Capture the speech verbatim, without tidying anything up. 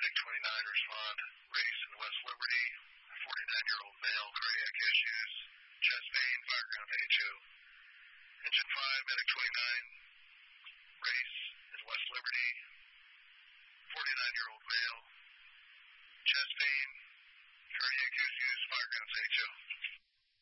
Medic twenty-nine, respond. Race in West Liberty. forty-nine-year-old male, cardiac issues. Chest pain, fireground H O. Engine five, Medic twenty-nine. Race in West Liberty. forty-nine-year-old male. Chest pain, cardiac issues, fireground H O.